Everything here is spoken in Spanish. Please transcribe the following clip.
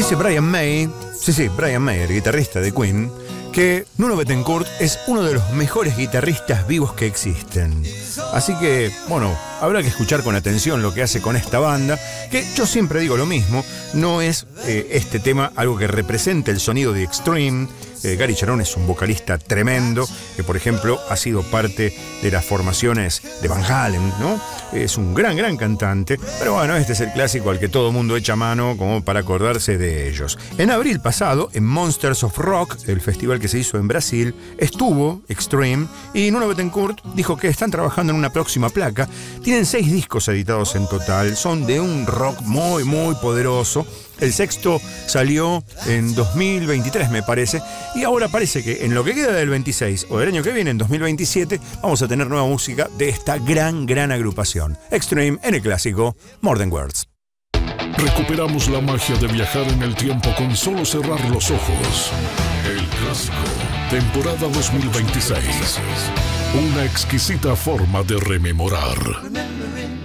Dice Brian May, Brian May, el guitarrista de Queen, que Nuno Bettencourt es uno de los mejores guitarristas vivos que existen. Así que, bueno, habrá que escuchar con atención lo que hace con esta banda, que yo siempre digo lo mismo, no es este tema algo que represente el sonido de Extreme. Gary Cherone es un vocalista tremendo, que por ejemplo ha sido parte de las formaciones de Van Halen, ¿no? Es un gran cantante, pero bueno, este es el clásico al que todo mundo echa mano como para acordarse de ellos. En abril pasado, en Monsters of Rock, el festival que se hizo en Brasil, estuvo Extreme y Nuno Bettencourt dijo que están trabajando en una próxima placa. Tienen 6 discos editados en total, son de un rock muy poderoso. El sexto salió en 2023, me parece, y ahora parece que en lo que queda del 26 o del año que viene, en 2027, vamos a tener nueva música de esta gran agrupación. Extreme en el clásico More Than Words. Recuperamos la magia de viajar en el tiempo con solo cerrar los ojos. El clásico, temporada 2026. Una exquisita forma de rememorar.